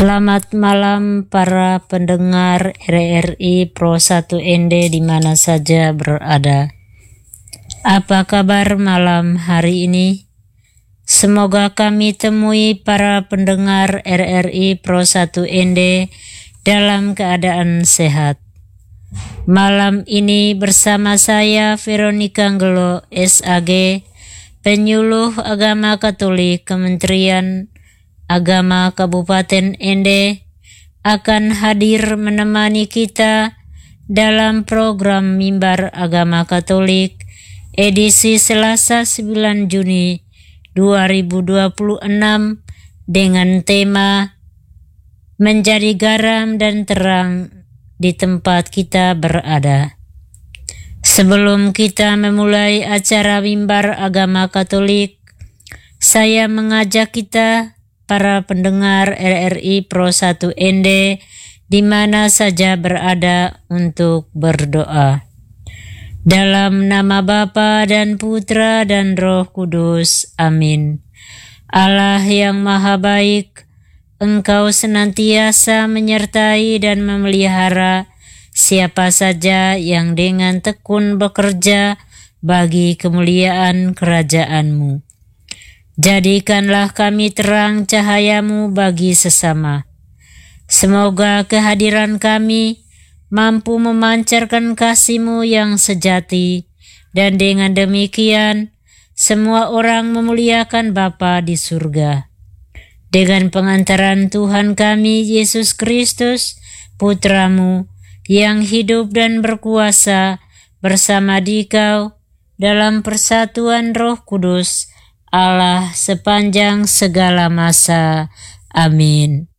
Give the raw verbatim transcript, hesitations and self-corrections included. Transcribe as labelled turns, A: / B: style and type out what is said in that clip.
A: Selamat malam para pendengar R R I Pro satu N D di mana saja berada. Apa kabar malam hari ini? Semoga kami temui para pendengar R R I Pro satu N D dalam keadaan sehat. Malam ini bersama saya Veronica Anggelo S A G, Penyuluh Agama Katolik Kementerian Agama Kabupaten N D, akan hadir menemani kita dalam program Mimbar Agama Katolik edisi Selasa sembilan Juni dua ribu dua puluh enam dengan tema Menjadi Garam dan Terang di Tempat Kita Berada. Sebelum kita memulai acara Mimbar Agama Katolik, saya mengajak kita para pendengar R R I Pro satu N D di mana saja berada untuk berdoa. Dalam nama Bapa dan Putra dan Roh Kudus. Amin. Allah yang Maha Baik, Engkau senantiasa menyertai dan memelihara siapa saja yang dengan tekun bekerja bagi kemuliaan kerajaan-Mu. Jadikanlah kami terang cahayamu bagi sesama. Semoga kehadiran kami mampu memancarkan kasih-Mu yang sejati, dan dengan demikian semua orang memuliakan Bapa di surga. Dengan pengantaran Tuhan kami Yesus Kristus, Putra-Mu, yang hidup dan berkuasa bersama Dikau dalam persatuan Roh Kudus, Allah sepanjang segala masa. Amin.